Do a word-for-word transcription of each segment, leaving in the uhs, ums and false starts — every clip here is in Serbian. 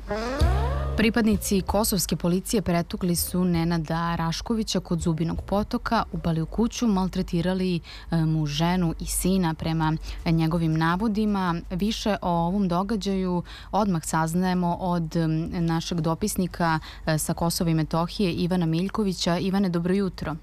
Pripadnici kosovske policije pretukli su Nenada Raškovića kod Zubinog potoka, upali u kuću, maltretirali mu ženu i sina prema njegovim navodima. Više o ovom događaju odmah saznajemo od našeg dopisnika sa Kosova i Metohije Ivana Miljkovića. Ivane, dobro jutro.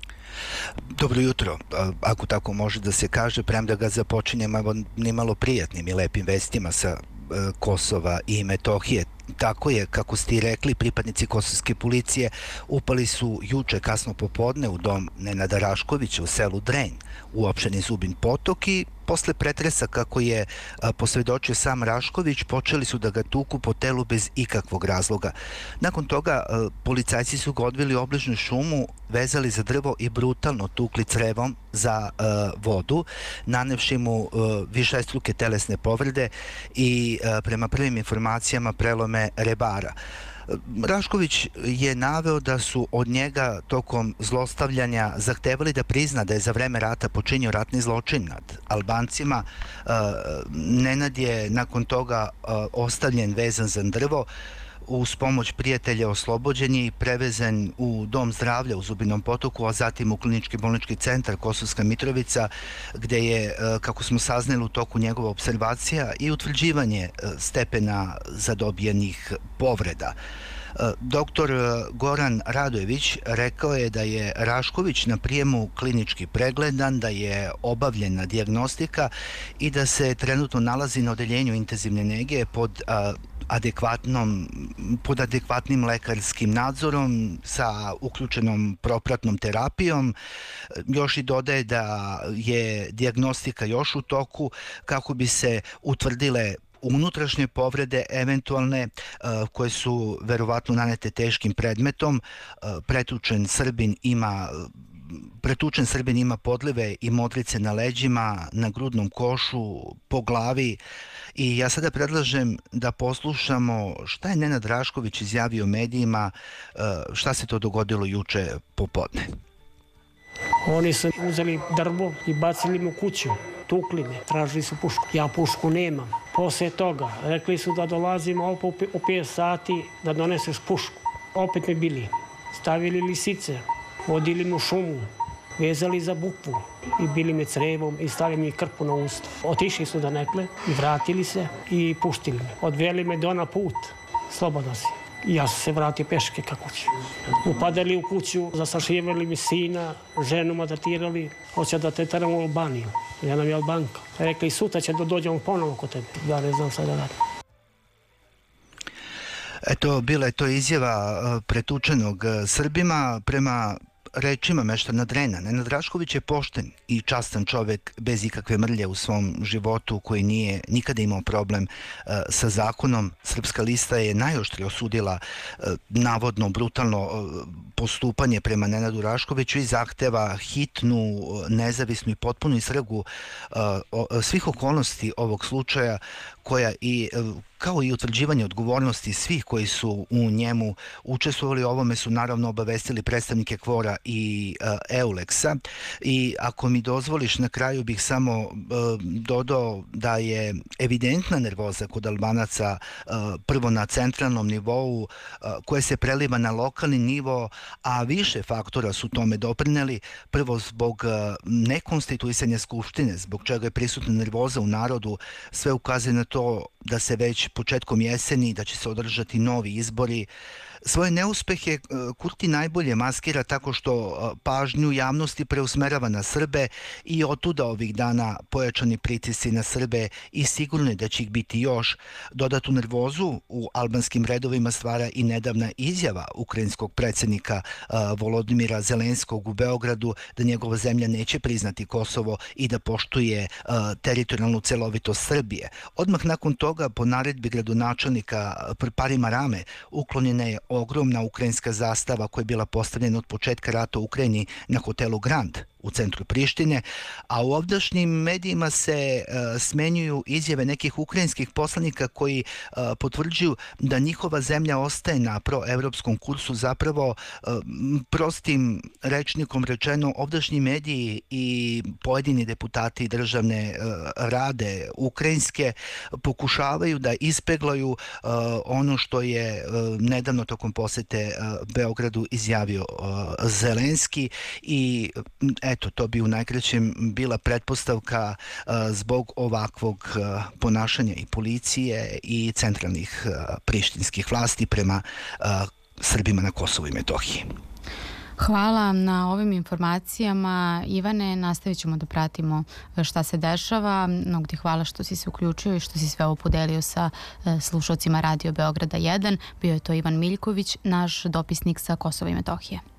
Dobro jutro, ako tako može da se kaže, premda ga započinjemo nimalo prijatnim i lepim vestima sa Kosova i Metohije. Tako je, kako ste i rekli, pripadnici kosovske policije upali su juče kasno popodne u dom Nenada Raškovića u selu Drenj u opštini Zubin potok i posle pretresa, kako je posvedočio sam Rašković, počeli su da ga tuku po telu bez ikakvog razloga. Nakon toga policajci su ga odveli u obližnju šumu, vezali za drvo i brutalno tukli crevom za vodu, nanevši mu višestruke telesne povrede i prema prvim informacijama prelome rebara. Rašković je naveo da su od njega tokom zlostavljanja zahtevali da prizna da je za vreme rata počinio ratni zločin nad Albancima. Nenad je nakon toga ostavljen vezan za drvo, uz pomoć prijatelja oslobođen je i prevezen u dom zdravlja u Zubinom potoku, a zatim u klinički bolnički centar Kosovska Mitrovica, gde je, kako smo saznali u toku njegova observacija i utvrđivanje stepena zadobijenih povreda. Doktor Goran Radojević rekao je da je Rašković na prijemu klinički pregledan, da je obavljena dijagnostika i da se trenutno nalazi na odeljenju intenzivne nege pod adekvatnom, pod adekvatnim lekarskim nadzorom sa uključenom propratnom terapijom. Još i dodaje da je dijagnostika još u toku kako bi se utvrdile unutrašnje povrede eventualne koje su verovatno nanete teškim predmetom. Pretučen Srbin ima Pretučen Srbin ima podlive i modrice na leđima, na grudnom košu, po glavi. I ja sada predlažem da poslušamo šta je Nenad Rašković izjavio medijima, šta se to dogodilo juče popodne. Oni su uzeli drvo i bacili mu kuću, tukli me, tražili su pušku. Ja pušku nemam. Posle toga rekli su da dolazimo opet u pet sati da doneseš pušku. Opet me bili, stavili lisice, vodili mu šumu, vezali za bukvu i bili me crevom i stavili mi krpu na usta. Otišli su da nekle i vratili se i puštili me. Odveli me do na put, slobodno si. I ja sam se vratio peške ka kući. Upadali u kuću, zastrašivali mi sina, ženu maltretirali, hoće da te teram u Albaniju. Ja nam je Albanka. Rekli, sutra će da dođemo ponovo kod tebe. Ja ne znam šta da radim. Eto, bila je to izjava pretučenog Srbima prema rečima meštana Drena. Nenad Rašković je pošten i častan čovek bez ikakve mrlje u svom životu, koji nije nikada imao problem sa zakonom. Srpska lista je najoštrije osudila navodno brutalno postupanje prema Nenadu Raškoviću i zahteva hitnu, nezavisnu i potpunu istragu svih okolnosti ovog slučaja, koja i kao i utvrđivanje odgovornosti svih koji su u njemu učestvovali. O ovome su naravno obavestili predstavnike Kvora i Euleksa. I ako mi dozvoliš, na kraju bih samo dodao da je evidentna nervoza kod Albanaca, prvo na centralnom nivou, koje se preliva na lokalni nivo, a više faktora su tome doprineli. Prvo zbog nekonstituisanja Skupštine, zbog čega je prisutna nervoza u narodu. Sve ukazuje na to da se već početkom jeseni, da će se održati novi izbori. Svoje neuspehe Kurti najbolje maskira tako što pažnju javnosti preusmerava na Srbe i otuda ovih dana pojačani pritisci na Srbe i sigurno je da će ih biti još. Dodatu nervozu u albanskim redovima stvara i nedavna izjava ukrajinskog predsjednika Volodimira Zelenskog u Beogradu da njegova zemlja neće priznati Kosovo i da poštuje teritorijalnu celovitost Srbije. Odmah nakon toga, po naredbi gradonačelnika Parima Rame, uklonjena je ogromna ukrajinska zastava koja je bila postavljena od početka rata u Ukrajini na hotelu Grand u centru Prištine, a u ovdašnjim medijima se smenjuju izjave nekih ukrajinskih poslanika koji potvrđuju da njihova zemlja ostaje na proevropskom kursu. Zapravo, prostim rečnikom rečeno, ovdašnji mediji i pojedini deputati državne rade ukrajinske pokušavaju da ispeglaju ono što je nedavno tokom posete Beogradu izjavio Zelenski i eto, to bi u najkraćem bila pretpostavka zbog ovakvog ponašanja i policije i centralnih prištinskih vlasti prema Srbima na Kosovu i Metohiji. Hvala na ovim informacijama. Ivane, nastavit ćemo da pratimo šta se dešava. Mnogo ti hvala što si se uključio i što si sve ovo podelio sa slušalcima Radio Beograda jedan. Bio je to Ivan Miljković, naš dopisnik sa Kosova i Metohije.